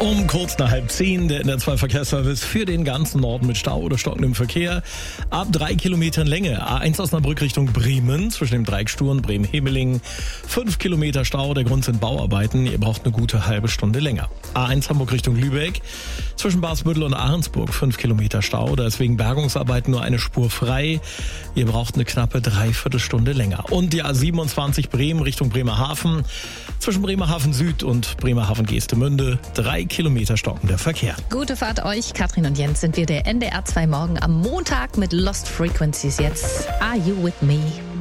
Um kurz nach 9:30 der NDR2 Verkehrsservice für den ganzen Norden mit Stau oder stockendem Verkehr. Ab 3 Kilometern Länge. A1 Osnabrück Richtung Bremen zwischen dem Dreieck Stur und Bremen-Hemeling. 5 Kilometer Stau, der Grund sind Bauarbeiten. Ihr braucht eine gute halbe Stunde länger. A1 Hamburg Richtung Lübeck zwischen Basbüttel und Ahrensburg. 5 Kilometer Stau, da ist wegen Bergungsarbeiten nur eine Spur frei. Ihr braucht eine knappe Dreiviertelstunde länger. Und die A27 Bremen Richtung Bremerhaven zwischen Bremerhaven Süd und Bremerhaven Geestemünde. 3 Kilometer stockender Verkehr. Gute Fahrt euch, Katrin und Jens sind wir der NDR 2 Morgen am Montag mit Lost Frequencies jetzt. Are You With Me?